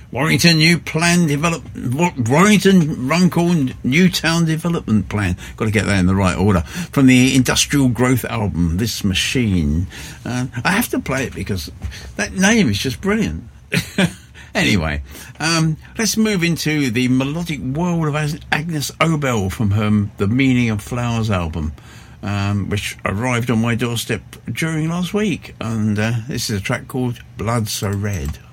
Warrington Runcorn Newtown Development Plan. Got to get that in the right order. From the Industrial Growth album, This Machine. I have to play it because that name is just brilliant. Anyway, let's move into the melodic world of Agnes Obel from her The Meaning of Flowers album, which arrived on my doorstep during last week. And this is a track called Blood So Red.